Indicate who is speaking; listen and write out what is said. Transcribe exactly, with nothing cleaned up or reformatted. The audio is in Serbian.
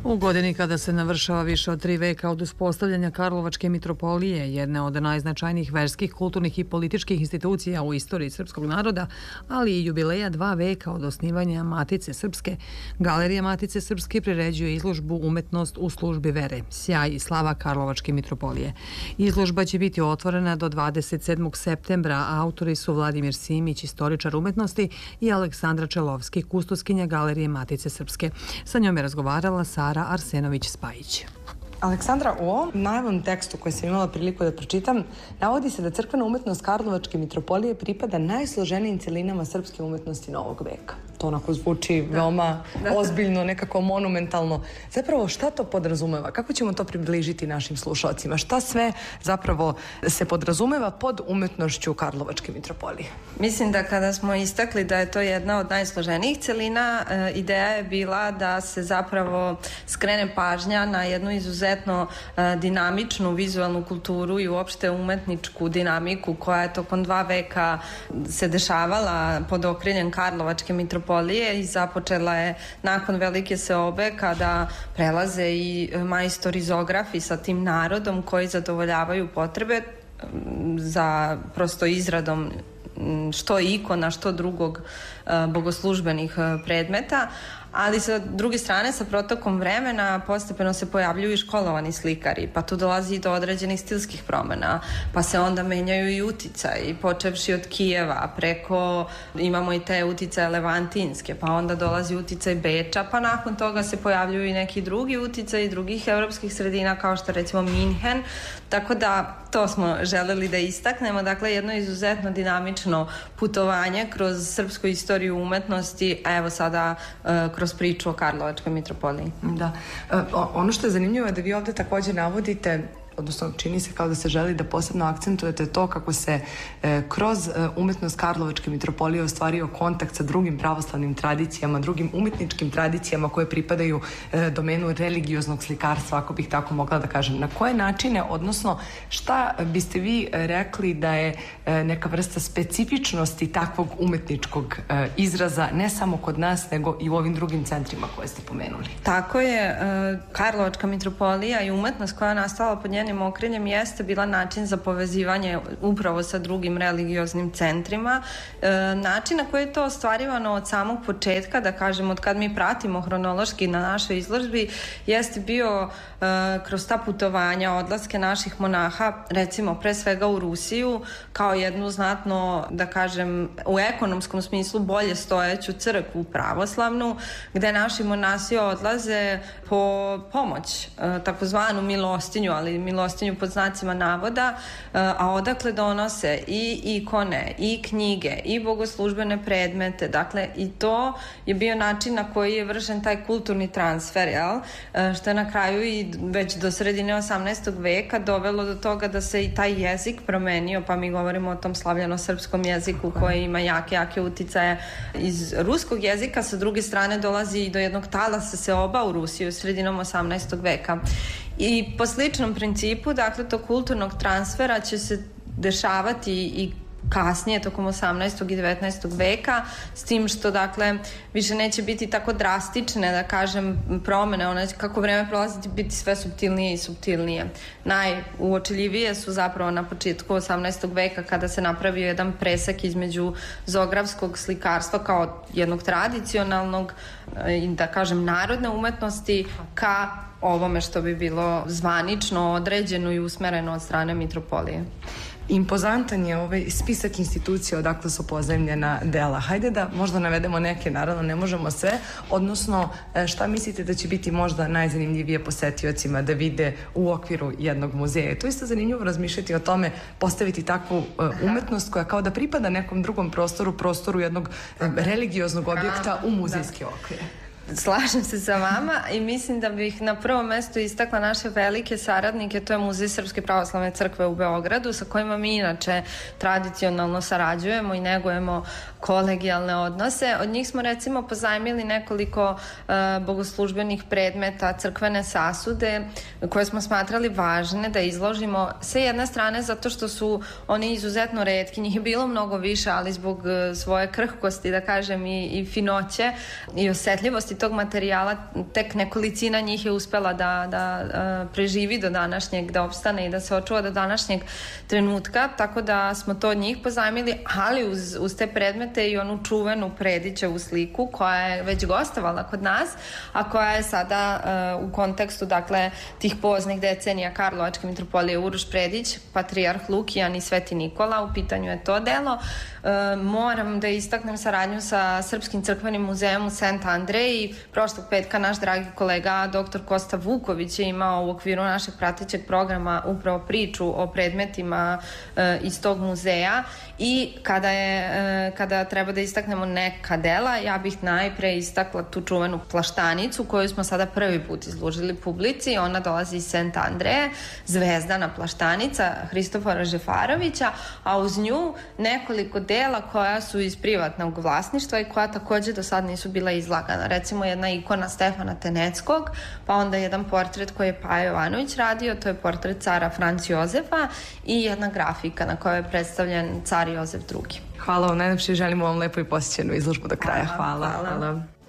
Speaker 1: U godini kada se navršava više od tri veka od uspostavljanja Karlovačke mitropolije, jedne od najznačajnijih verskih, kulturnih i političkih institucija u istoriji srpskog naroda, ali i jubileja dva veka od osnivanja Matice Srpske, Galerija Matice Srpske priređuje izložbu Umetnost u službi vere, sjaj i slava Karlovačke mitropolije. Izložba će biti otvorena do dvadeset sedmog septembra, a autori su Vladimir Simić, istoričar umetnosti, i Aleksandra Čelovski, kustoskinja Galerije Matice Srpske. Sa njom je razgovarala Sara Arsenović-Spajić.
Speaker 2: Aleksandra, u ovom najvom tekstu koji sam imala priliku da pročitam, navodi se da crkvena umetnost Karlovačke mitropolije pripada najsloženijim celinama srpske umetnosti novog veka. To onako zvuči da. veoma da. ozbiljno, nekako monumentalno. Zapravo, šta to podrazumeva? Kako ćemo to približiti našim slušalcima? Šta sve zapravo se podrazumeva pod umetnošću Karlovačke mitropolije?
Speaker 3: Mislim da kada smo istakli da je to jedna od najsloženijih celina, e, ideja je bila da se zapravo skrene pažnja na jednu izuzetno e, dinamičnu vizualnu kulturu i uopšte umetničku dinamiku koja je tokom dva veka se dešavala pod okriljem Karlovačke mitropolije i započela je nakon velike seobe kada prelaze i majstori zografi sa tim narodom koji zadovoljavaju potrebe za prosto izradom što ikona, što drugog bogoslužbenih predmeta, ali sa druge strane, sa protokom vremena postepeno se pojavljuju i školovani slikari, pa tu dolazi do određenih stilskih promena, pa se onda menjaju i uticaji, počevši od Kijeva, preko imamo i te uticaje levantinske, pa onda dolazi uticaj Beča, pa nakon toga se pojavljuju i neki drugi uticaji drugih evropskih sredina, kao što recimo Minhen, tako da to smo želeli da istaknemo, dakle jedno izuzetno dinamično putovanje kroz srpsku istoriju umetnosti, a evo sada uh, kroz priču o Karlovačkoj mitropoliji.
Speaker 2: Da. Ono što je zanimljivo je da vi ovde takođe navodite, odnosno čini se kao da se želi da posebno akcentujete to kako se e, kroz e, umetnost Karlovačke mitropolije ostvario kontakt sa drugim pravoslavnim tradicijama, drugim umetničkim tradicijama koje pripadaju e, domenu religioznog slikarstva, ako bih tako mogla da kažem. Na koje načine, odnosno šta biste vi rekli da je e, neka vrsta specifičnosti takvog umetničkog e, izraza, ne samo kod nas, nego i u ovim drugim centrima koje ste pomenuli?
Speaker 3: Tako je. E, Karlovačka mitropolija i umetnost koja je nastala pod njenim okriljem jeste bila način za povezivanje upravo sa drugim religioznim centrima. E, način na koji je to ostvarivano od samog početka, da kažem, od kad mi pratimo hronološki na našoj izložbi, jeste bio e, kroz ta putovanja, odlaske naših monaha, recimo pre svega u Rusiju, kao jednu znatno, da kažem, u ekonomskom smislu bolje stojeću crkvu pravoslavnu, gde naši monasi odlaze po pomoć, e, takozvanu milostinju, ali milostinju pod znacima navoda, a odakle donose i ikone, i knjige, i bogoslužbene predmete. Dakle, i to je bio način na koji je vršen taj kulturni transfer, jel? Što je na kraju i već do sredine osamnaestog veka dovelo do toga da se i taj jezik promenio, pa mi govorimo o tom slavljano-srpskom jeziku koji ima jake, jake uticaje iz ruskog jezika. Sa druge strane dolazi i do jednog talasa seoba u Rusiji sredinom osamnaestog veka. I po sličnom principu, dakle, tog kulturnog transfera će se dešavati i kasnije, tokom osamnaestog i devetnaestog veka, s tim što, dakle, više neće biti tako drastične, da kažem, promene, one kako vreme prolazi biti sve suptilnije i suptilnije. Najuočljivije su zapravo na početku osamnaestog veka kada se napravio jedan presek između zografskog slikarstva kao jednog tradicionalnog i, da kažem, narodne umetnosti ka ovome što bi bilo zvanično određeno i usmereno od strane mitropolije.
Speaker 2: Impozantan je ovaj spisak institucija odakle su pozajmljena dela. Hajde da možda navedemo neke, naravno ne možemo sve, odnosno šta mislite da će biti možda najzanimljivije posetiocima da vide u okviru jednog muzeja. To je isto zanimljivo razmišljati o tome, postaviti takvu umetnost koja kao da pripada nekom drugom prostoru, prostoru jednog religioznog objekta u muzejski okvir.
Speaker 3: Slažem se sa vama i mislim da bih na prvom mestu istakla naše velike saradnike, to je Muzej Srpske pravoslavne crkve u Beogradu, sa kojima mi inače tradicionalno sarađujemo i negujemo kolegijalne odnose. Od njih smo recimo pozajmili nekoliko uh, bogoslužbenih predmeta, crkvene sasude, koje smo smatrali važne da izložimo sa jedne strane zato što su oni izuzetno retki, njih je bilo mnogo više, ali zbog uh, svoje krhkosti, da kažem, i, i finoće i osetljivosti umetnosti tog materijala tek nekolicina njih je uspela da, da uh, preživi do današnjeg, da opstane i da se očuva do današnjeg trenutka, tako da smo to od njih pozajmili, ali uz, uz te predmete i onu čuvenu Predićevu sliku koja je već gostovala kod nas, a koja je sada uh, u kontekstu dakle tih poznih decenija Karlovačke mitropolije Uroš Predić, Patrijarh Lukijan i Sveti Nikola, u pitanju je to delo. E, moram da istaknem saradnju sa Srpskim crkvenim muzejom u Sent Andreji. Prošlog petka naš dragi kolega doktor Kosta Vuković je imao u okviru našeg pratećeg programa upravo priču o predmetima e, iz tog muzeja i kada, je, e, kada treba da istaknemo neka dela, ja bih najpre istakla tu čuvenu plaštanicu koju smo sada prvi put izložili publici. Ona dolazi iz Sent Andreje, zvezdana plaštanica Hristofora Žefarovića, a uz nju nekoliko dela koja su iz privatnog vlasništva i koja takođe do sad nisu bila izlagana. Recimo jedna ikona Stefana Teneckog, pa onda jedan portret koji je Pajo Jovanović radio, to je portret cara Franc Jozefa i jedna grafika na kojoj je predstavljen car Jozef drugi.
Speaker 2: Hvala vam najlepše i želimo vam lepo i posjećenu izložbu do kraja.
Speaker 3: Hvala. Hvala.
Speaker 2: Hvala.